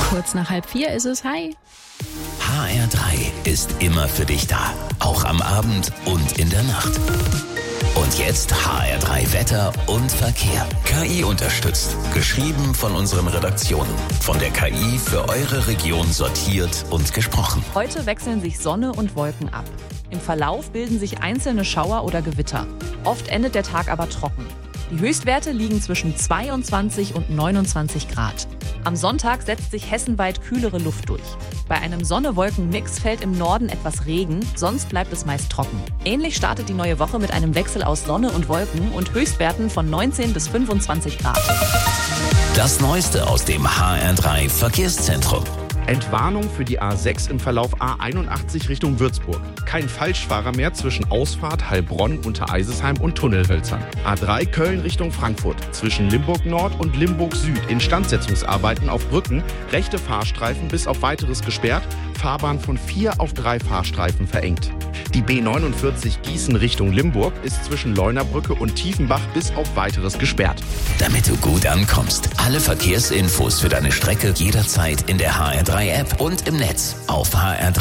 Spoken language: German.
Kurz nach 3:30 ist es. Hi. HR3 ist immer für dich da. Auch am Abend und in der Nacht. Und jetzt HR3 Wetter und Verkehr. KI unterstützt. Geschrieben von unseren Redaktionen. Von der KI für eure Region sortiert und gesprochen. Heute wechseln sich Sonne und Wolken ab. Im Verlauf bilden sich einzelne Schauer oder Gewitter. Oft endet der Tag aber trocken. Die Höchstwerte liegen zwischen 22 und 29 Grad. Am Sonntag setzt sich hessenweit kühlere Luft durch. Bei einem Sonne-Wolken-Mix fällt im Norden etwas Regen, sonst bleibt es meist trocken. Ähnlich startet die neue Woche mit einem Wechsel aus Sonne und Wolken und Höchstwerten von 19 bis 25 Grad. Das Neueste aus dem HR3 Verkehrszentrum. Entwarnung für die A6 im Verlauf A81 Richtung Würzburg. Kein Falschfahrer mehr zwischen Ausfahrt Heilbronn, Untereisesheim und Tunnelhölzern. A3 Köln Richtung Frankfurt. Zwischen Limburg Nord und Limburg Süd. Instandsetzungsarbeiten auf Brücken. Rechte Fahrstreifen bis auf weiteres gesperrt. Fahrbahn von 4 auf 3 Fahrstreifen verengt. Die B49 Gießen Richtung Limburg ist zwischen Leunabrücke und Tiefenbach bis auf weiteres gesperrt. Damit du gut ankommst. Alle Verkehrsinfos für deine Strecke jederzeit in der HR3 App und im Netz auf HR3.